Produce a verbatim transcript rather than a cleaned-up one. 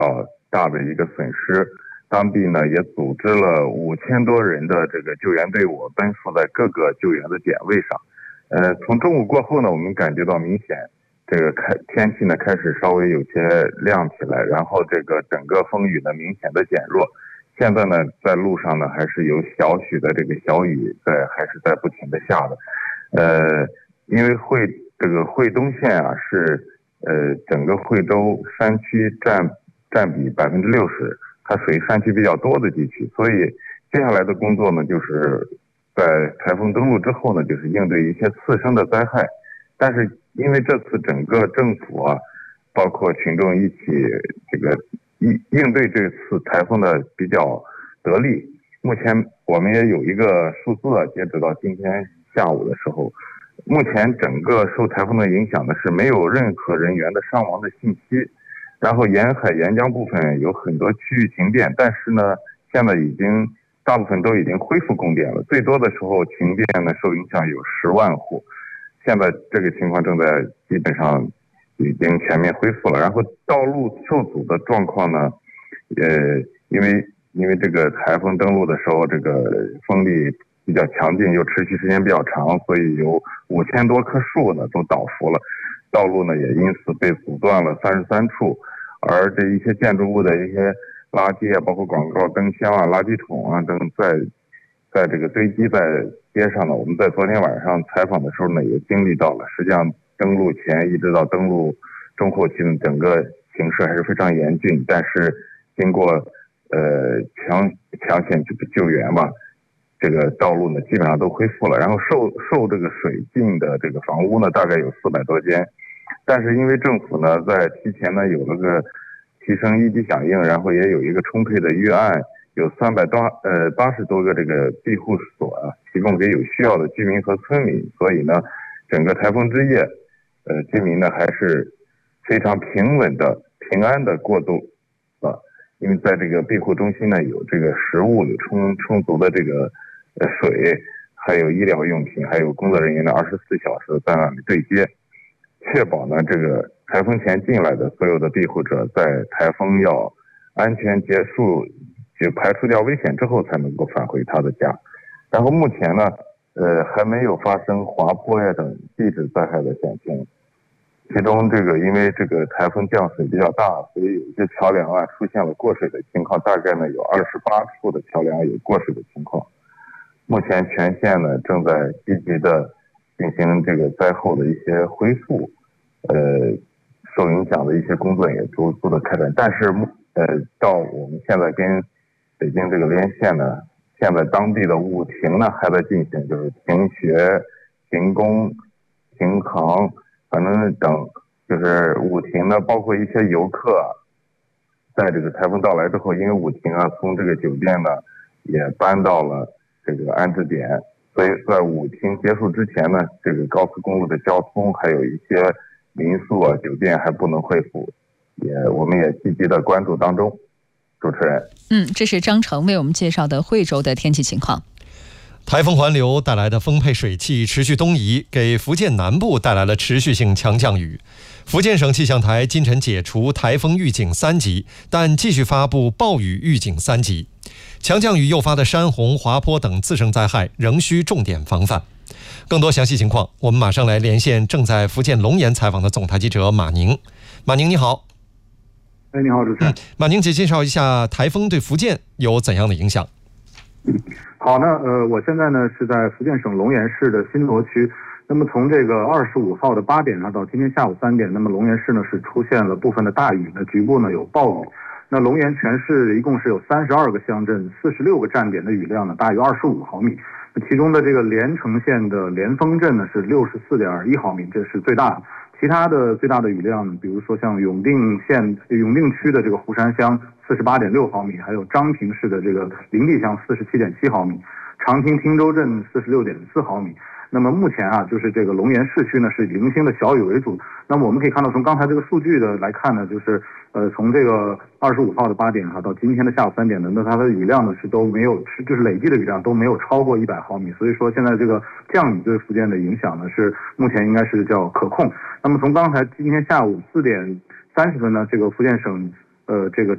较大的一个损失。当地呢也组织了五千多人的这个救援队伍奔赴在各个救援的点位上。呃，从中午过后呢，我们感觉到明显这个开天气呢开始稍微有些亮起来，然后这个整个风雨呢明显的减弱。现在呢在路上呢还是有小许的这个小雨在还是在不停的下的。呃，因为惠这个惠东县啊是呃整个惠州山区占占比百分之六十。它属于山区比较多的地区，所以接下来的工作呢，就是在台风登陆之后呢，就是应对一些次生的灾害。但是因为这次整个政府啊，包括群众一起这个应应对这次台风的比较得力。目前我们也有一个数字啊，截止到今天下午的时候，目前整个受台风的影响呢是没有任何人员的伤亡的信息。然后沿海沿江部分有很多区域停电，但是呢，现在已经大部分都已经恢复供电了。最多的时候停电呢受影响有十万户，现在这个情况正在基本上已经全面恢复了。然后道路受阻的状况呢，呃，因为因为这个台风登陆的时候，这个风力比较强劲，又持续时间比较长，所以有五千多棵树呢都倒伏了，道路呢也因此被阻断了三十三处。而这一些建筑物的一些垃圾啊，包括广告灯箱啊、垃圾桶啊等，在在这个堆积在街上呢。我们在昨天晚上采访的时候呢，也经历到了。实际上，登陆前一直到登陆中后期呢，整个形势还是非常严峻。但是经过呃抢抢险救援吧，这个道路呢基本上都恢复了。然后受受这个水浸的这个房屋呢，大概有四百多间。但是因为政府呢在提前呢有了个提升一级响应，然后也有一个充沛的预案，有三百多呃八十多个这个庇护所啊，提供给有需要的居民和村民。所以呢，整个台风之夜，呃，居民呢还是非常平稳的、平安的过渡啊。因为在这个庇护中心呢，有这个食物，有充充足的这个呃水，还有医疗用品，还有工作人员的二十四小时在那里对接。确保呢，这个台风前进来的所有的庇护者，在台风要安全结束，就排除掉危险之后，才能够返回他的家。然后目前呢，呃，还没有发生滑坡呀等地质灾害的险情。其中这个因为这个台风降水比较大，所以有一些桥梁啊出现了过水的情况，大概呢有二十八处的桥梁有过水的情况。目前全县呢正在积极的进行这个灾后的一些恢复，呃，受影响的一些工作也逐步的开展。但是，呃，到我们现在跟北京这个连线呢，现在当地的五停呢还在进行，就是停学、停工、停航，反正等，就是五停呢，包括一些游客，在这个台风到来之后，因为五停啊，从这个酒店呢也搬到了这个安置点。所以在五停结束之前呢，这个高速公路的交通还有一些民宿啊、酒店还不能恢复，也我们也积极的关注当中。主持人， 嗯，这是张成为我们介绍的惠州的天气情况。 台风环流带来的丰沛水汽持续东移，给福建南部带来了持续性强降雨。福建省气象台今晨解除台风预警三级，但继续发布暴雨预警三级。强降雨诱发的山洪、滑坡等次生灾害仍需重点防范。更多详细情况，我们马上来连线正在福建龙岩采访的总台记者马宁。马宁你好。 哎，你好，主持人。 嗯、马宁，请介绍一下台风对福建有怎样的影响？ 嗯，好，那呃，我现在呢是在福建省龙岩市的新罗区。那么从这个二十五号的八点呢到今天下午三点，那么龙岩市呢是出现了部分的大雨，那局部呢有暴雨。那龙岩全市一共是有三十二个乡镇、四十六个站点的雨量呢大于二十五毫米。那其中的这个连城县的连峰镇呢是六十四点一毫米，这是最大的。其他的最大的雨量，比如说像永定县、永定区的这个湖山乡四十八点六毫米，还有章平市的这个灵地乡四十七点七毫米，长汀汀州镇四十六点四毫米。那么目前啊，就是这个龙岩市区呢是以零星的小雨为主。那么我们可以看到，从刚才这个数据的来看呢，就是呃从这个二十五号的八点哈到今天的下午三点呢，那它的雨量呢是都没有，就是累计的雨量都没有超过一百毫米。所以说现在这个降雨对福建的影响呢是目前应该是叫可控。那么从刚才今天下午四点三十分呢，这个福建省呃这个